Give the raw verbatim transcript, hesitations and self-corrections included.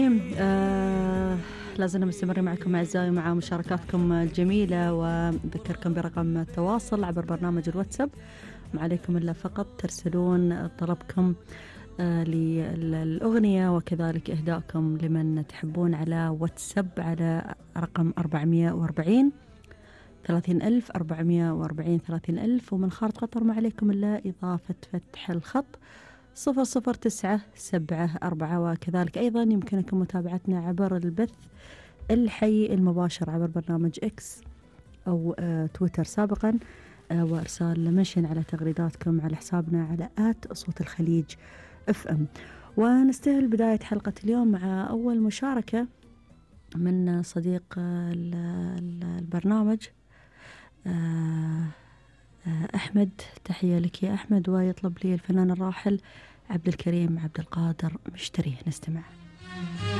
آه لازلنا مستمرين معكم أعزائي مع مشاركاتكم الجميلة، وذكركم برقم التواصل عبر برنامج الواتساب. ما عليكم إلا فقط ترسلون طلبكم آه للأغنية وكذلك إهداءكم لمن تحبون على واتساب على رقم أربعمية وأربعين ثلاثين ألف أربعمية وأربعين ثلاثين ألف، ومن خارج قطر ما عليكم إلا إضافة فتح الخط صفر صفر تسعة سبعة أربعة. وكذلك أيضا يمكنكم متابعتنا عبر البث الحي المباشر عبر برنامج إكس أو آه تويتر سابقا، آه وإرسال منشن على تغريداتكم على حسابنا على آت صوت الخليج اف ام. ونستهل بداية حلقة اليوم مع أول مشاركة من صديق آه البرنامج آه أحمد. تحية لك يا أحمد، ويطلب لي الفنان الراحل عبد الكريم عبد القادر مشتريه. نستمع.